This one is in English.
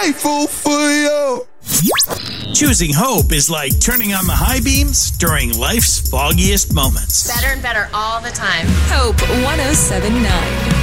grateful for you. Choosing hope is like turning on the high beams during life's foggiest moments. Better and better all the time. Hope 107.9.